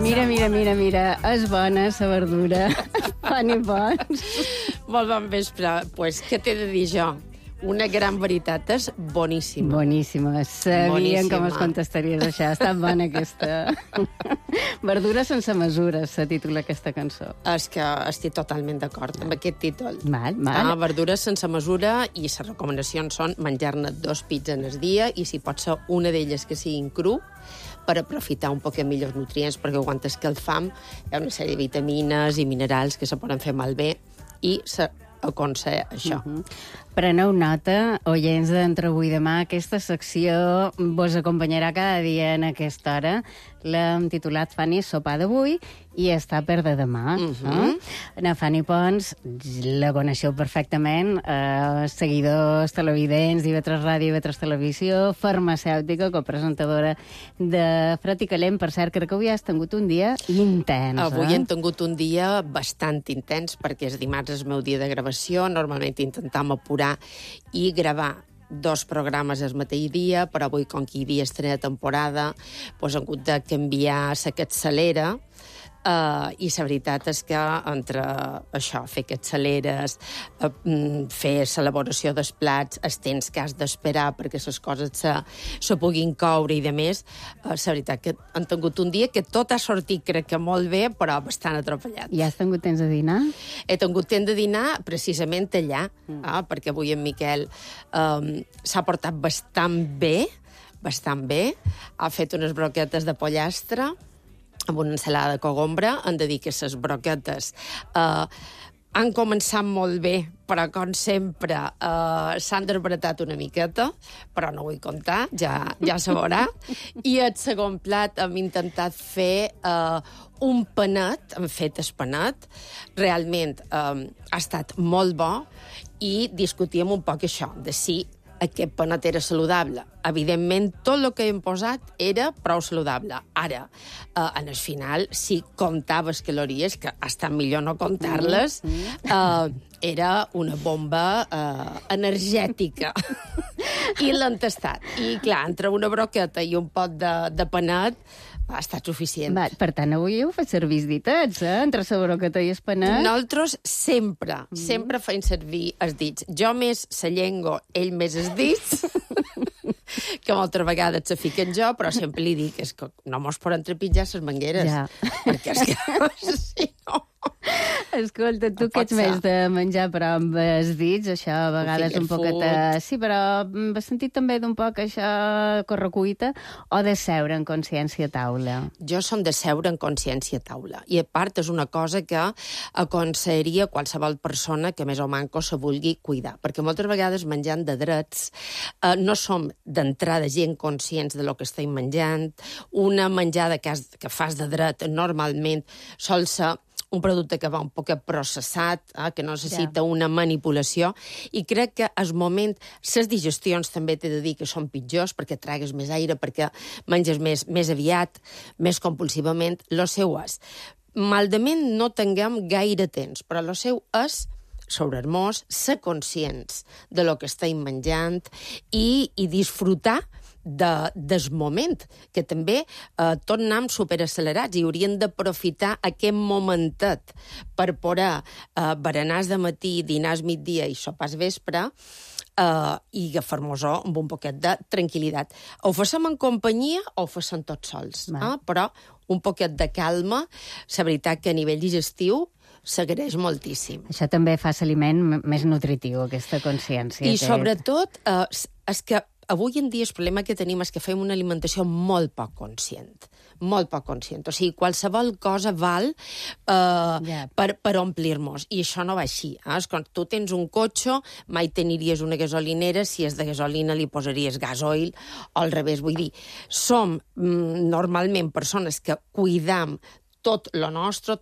Mira, és bona la verdura. Fanny Pons. Molt bon vespre. Pues, què t'he de dir jo? Una gran veritat, és boníssima. Boníssima. Sabien com es contestaries això. Ha estat bona aquesta. Verdura sense mesures, se titula aquesta cançó. És que estic totalment d'acord amb aquest títol. Mal. Verdures sense mesura, i les recomanacions són menjar-ne 2 pits en el dia, i si pot ser una d'elles que siguin cru, per aprofitar un poc millor els nutrients, perquè quan escalfam hi ha una sèrie de vitamines i minerals que se poden fer malbé, i s'aconsella això. Preneu nota, oients d'Entre avui i demà, aquesta secció vos acompanyarà cada dia en aquesta hora. L'hem titulat Fanny Sopar d'avui i està per de demà. La Fanny Pons, la coneixeu perfectament, seguidors, televidents, d'IV3 Ràdio, IV3 Televisió, farmacèutica, copresentadora de Fred i Calent. Per cert, crec que avui has tingut un dia intens. Avui hem tingut un dia bastant intens, perquè és dimarts el meu dia de gravació. Normalment intentem apurar i gravar 2 programes el mateix dia, però avui, com que hi havia estrena de temporada, doncs hem hagut de canviar la capçalera, i la veritat és que entre això, fer capçaleres, fer l'elaboració dels plats, els temps que has d'esperar perquè les coses se puguin coure i de més, la veritat que han tingut un dia que tot ha sortit, crec que molt bé, però bastant atropellat. I has tingut temps de dinar? He tingut temps de dinar precisament allà, perquè avui en Miquel s'ha portat bastant bé, ha fet unes broquetes de pollastre amb una ensalada de cogombra. Hem de dir que les broquetes han començat molt bé, però, com sempre, s'han desbaratat una miqueta, però no vull contar, ja se veurà. I el segon plat hem intentat fer un panet, hem fet el panet. Realment ha estat molt bo, i discutíem un poc això, de si aquest panet era saludable. Evidentment, tot el que hem posat era prou saludable. Ara, en el final, si comptaves calories, que ha estat millor no comptar-les, era una bomba energètica. I l'han tastat. I, clar, entre una broqueta i un pot de panet, ha estat suficient. Per tant, avui heu fet servir els ditets, entre la broqueta i el panet. Nosaltres sempre feim servir els dits. Jo més la llengua, ell més els dits, que moltes vegades se fiquen jo, però sempre li dic que no mos poden trepitjar les mangueres. Ja. Perquè és que, si no... Escolta, tu que ets més de menjar però amb els dits, això a vegades un poquet... Sí, però has sentit també d'un poc això correcuita, o de seure en consciència a taula? Jo som de seure en consciència a taula. I a part és una cosa que aconsellaria qualsevol persona que més o manco se vulgui cuidar. Perquè moltes vegades menjant de drets no som d'entrada gent conscients de lo que estem menjant. Una menjada que fas de dret normalment sol ser un producte que va un poc processat, que no necessita una manipulació, i crec que al moment, les digestions també t'he de dir que són pitjors, perquè tragues més aire, perquè menges més aviat, més compulsivament. Lo seu és, maldament no tinguem gaire temps, però lo seu és sobre-nos, ser conscients de lo que estem menjant i disfrutar del moment, que també tot anem superaccelerats i hauríem d'aprofitar aquest momentet per poder berenars de matí, dinars migdia i sopars vespre, i agafar-nos-ho amb un poquet de tranquil·litat. Ho facem en companyia o ho facem tots sols, però un poquet de calma. La veritat que a nivell digestiu s'agraeix moltíssim. Això també fa l'aliment més nutritiu, aquesta consciència. I sobretot és que avui en dia el problema que tenim és que fem una alimentació molt poc conscient. Molt poc conscient. O sigui, qualsevol cosa val per omplir-nos. I això no va així. Quan tu tens un cotxe, mai teniries una gasolinera, si és de gasolina li posaries gasoil, o al revés. Vull dir, som normalment persones que cuidam tot lo nostre,